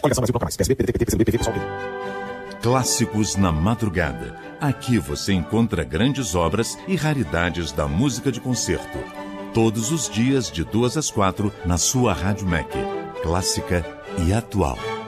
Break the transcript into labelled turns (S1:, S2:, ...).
S1: Coligação Brasil Toca Mais. PSB, PDT, PT, PCdoB, PV, PSOL,
S2: Clássicos na Madrugada. Aqui você encontra grandes obras e raridades da música de concerto. Todos os dias, de 2 às 4, na sua Rádio MEC. Clássica e atual.